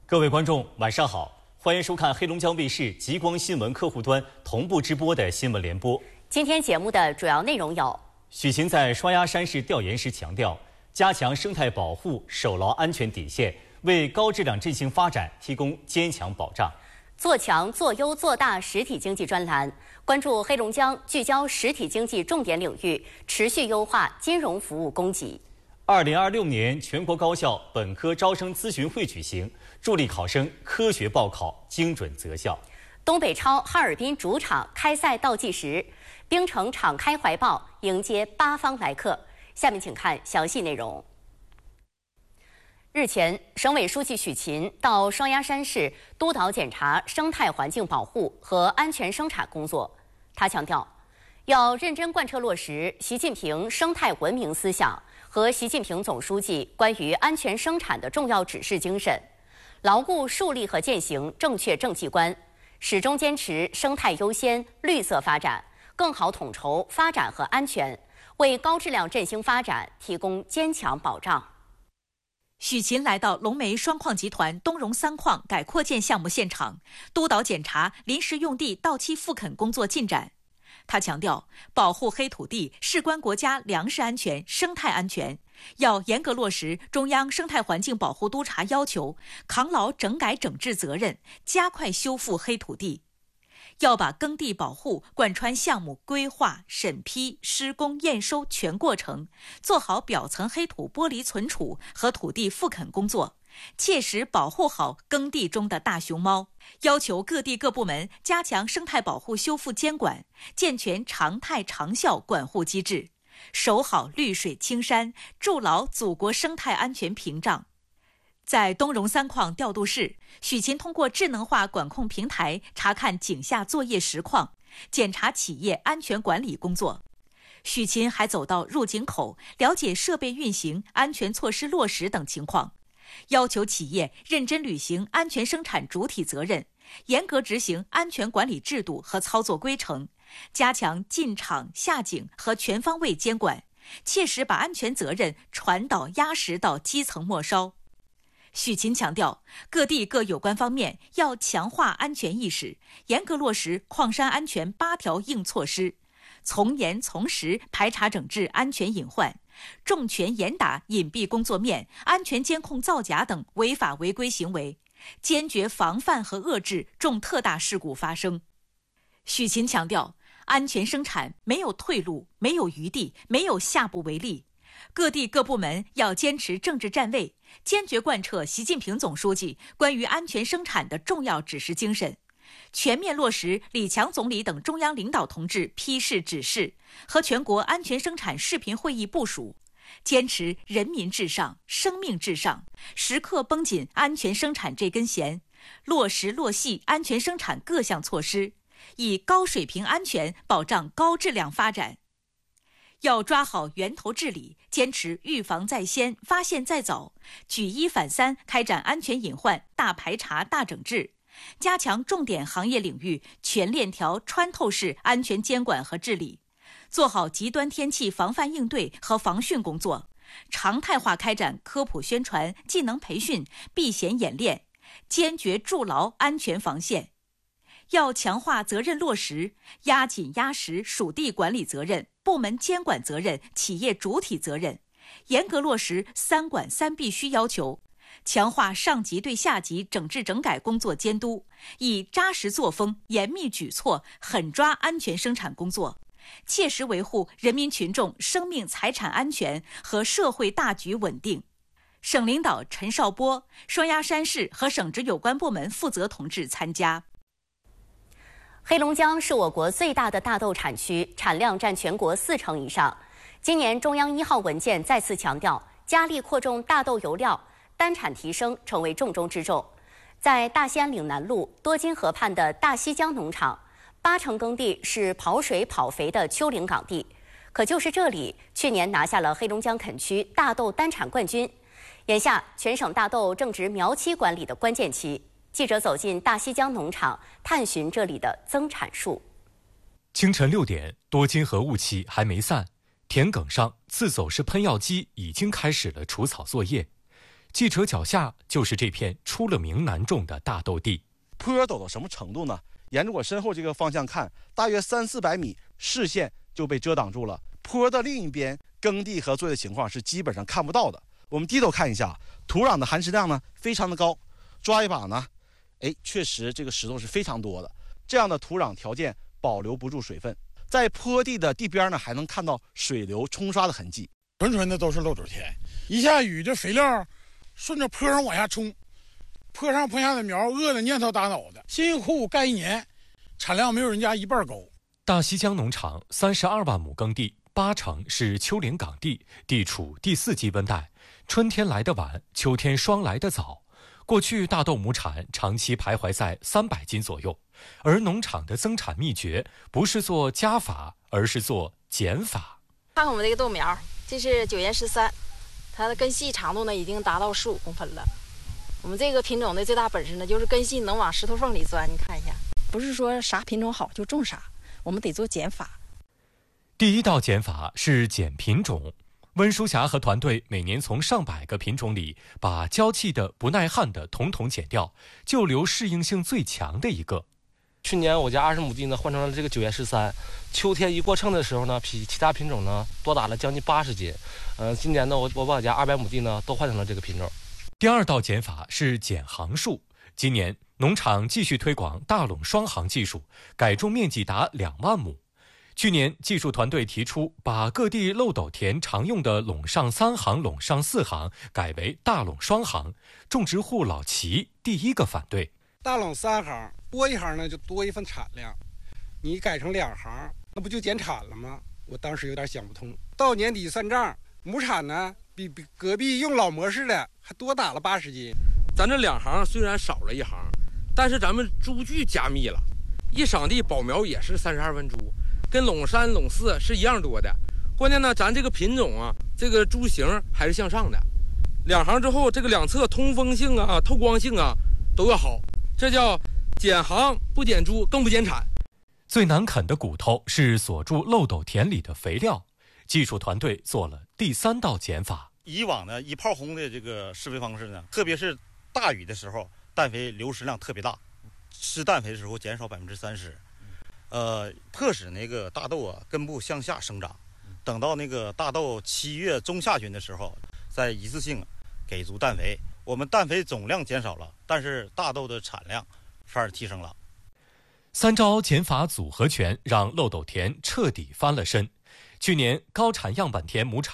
各位观众，晚上好，欢迎收看黑龙江卫视极光新闻客户端同步直播的新闻联播。 今天节目的主要内容有： 许勤在双鸭山市调研时强调，加强生态保护，守牢安全底线，为高质量振兴发展提供坚强保障。 做强、做优、做大实体经济专栏，关注黑龙江聚焦实体经济重点领域，持续优化金融服务供给。 2026年全国高校本科招生咨询会举行，助力考生科学报考，精准择校。 东北超哈尔滨主场开赛倒计时，冰城敞开怀抱迎接八方来客。下面请看详细内容。日前，省委书记许勤到双鸭山市督导检查生态环境保护和安全生产工作。他强调，要认真贯彻落实习近平生态文明思想和习近平总书记关于安全生产的重要指示精神，牢固树立和践行正确政绩观，始终坚持生态优先、绿色发展，更好统筹发展和安全，为高质量振兴发展提供坚强保障。 许勤来到龙煤双矿集团东荣三矿改扩建项目现场，督导检查临时用地到期复垦工作进展。他强调，保护黑土地事关国家粮食安全、生态安全，要严格落实中央生态环境保护督察要求，扛牢整改整治责任，加快修复黑土地。要把耕地保护贯穿项目规划、审批、施工、验收全过程，做好表层黑土剥离存储和土地复垦工作，切实保护好耕地中的大熊猫。要求各地各部门加强生态保护修复监管，健全常态长效管护机制，守好绿水青山，筑牢祖国生态安全屏障。在东荣三矿调度室，许勤通过智能化管控平台查看井下作业实况，检查企业安全管理工作。许勤还走到入井口，了解设备运行、安全措施落实等情况，要求企业认真履行安全生产主体责任，严格执行安全管理制度和操作规程，加强进场、下井和全方位监管，切实把安全责任传导压实到基层末梢。许勤强调，各地各有关方面要强化安全意识，严格落实矿山安全8条硬措施，从严从实排查整治安全隐患，重拳严打隐蔽工作面、安全监控造假等违法违规行为，坚决防范和遏制重特大事故发生。许勤强调，安全生产没有退路，没有余地，没有下不为例。各地各部门要坚持政治站位，坚决贯彻习近平总书记关于安全生产的重要指示精神，全面落实李强总理等中央领导同志批示指示和全国安全生产视频会议部署，坚持人民至上、生命至上，时刻绷紧安全生产这根弦，落实落细安全生产各项措施，以高水平安全保障高质量发展。要抓好源头治理，坚持预防在先、发现在早，举一反三开展安全隐患大排查大整治，加强重点行业领域全链条穿透式安全监管和治理，做好极端天气防范应对和防汛工作，常态化开展科普宣传、技能培训、避险演练，坚决筑牢安全防线。要强化责任落实，压紧压实属地管理责任、部门监管责任、企业主体责任，严格落实3管3必须要求，强化上级对下级整治整改工作监督，以扎实作风、严密举措狠抓安全生产工作，切实维护人民群众生命财产安全和社会大局稳定。省领导陈少波、双鸭山市和省直有关部门负责同志参加。 黑龙江是我国最大的大豆产区，产量占全国40%以上。今年中央1号文件再次强调，加力扩种大豆油料，单产提升成为重中之重。在大兴安岭南路多金河畔的大西江农场，80%耕地是跑水跑肥的丘陵岗地，可就是这里，去年拿下了黑龙江垦区大豆单产冠军。眼下，全省大豆正值苗期管理的关键期。记者走进大西江农场，探寻这里的增产数。 清晨6点，多金河雾气还没散，田埂上自走式喷药机已经开始了除草作业。 记者脚下就是这片出了名难种的大豆地。 坡陡到什么程度呢？沿着我身后这个方向看，大约300-400米，视线就被遮挡住了。坡的另一边，耕地和作业情况是基本上看不到的。我们低头看一下，土壤的含石量呢非常的高，抓一把呢，确实这个石头是非常多的。这样的土壤条件保留不住水分，在坡地的地边呢，还能看到水流冲刷的痕迹。 纯的都是漏斗田，一下雨这肥料顺着坡上往下冲，坡上坡下的苗饿得蔫头打脑的，辛辛苦苦干一年，产量没有人家一半高。 大西江农场32万亩耕地，8成是丘陵岗地，地处第4级温带，春天来得晚，秋天霜来得早。过去大豆亩产长期徘徊在300斤左右，而农场的增产秘诀不是做加法，而是做减法。 看看我们这个豆苗，这是9延13，它的根系长度呢已经达到15公分了。我们这个品种的最大本事呢，就是根系能往石头缝里钻。你看一下，不是说啥品种好就种啥，我们得做减法。 第一道减法是减品种。温淑霞和团队每年从上百个品种里把娇气的、不耐旱的统统减掉，就留适应性最强的一个。 去年我家20亩地呢换成了这个9延13，秋天一过秤的时候呢，比其他品种呢多打了将近80斤。今年呢我把我家200亩地呢都换成了这个品种。 第二道减法是减行数。今年农场继续推广大垄双行技术，改种面积达2万亩。去年技术团队提出把各地漏斗田常用的垄上3行、垄上4行改为大垄双行，种植户老齐第一个反对。 大垄3行多一行呢就多一份产量，你改成2行那不就减产了吗？我当时有点想不通。到年底算账，亩产呢比隔壁用老模式的还多打了80斤。 咱这2行虽然少了1行，但是咱们株距加密了，一场地保苗也是32分株，跟垄3、垄4是一样多的。关键呢，咱这个品种啊，这个株型还是向上的。2行之后，这个两侧通风性啊、透光性啊都要好，这叫减行不减株，更不减产。 最难啃的骨头是锁住漏斗田里的肥料。技术团队做了第3道减法。 以往呢，一炮轰的这个施肥方式呢，特别是大雨的时候，氮肥流失量特别大，施氮肥的时候减少30%。迫使那个大豆啊根部向下生长，等到那个大豆7月中下旬的时候，再一次性给足氮肥。我们氮肥总量减少了，但是大豆的产量反而提升了。 3招减法组合拳让漏斗田彻底翻了身。去年高产样板田亩产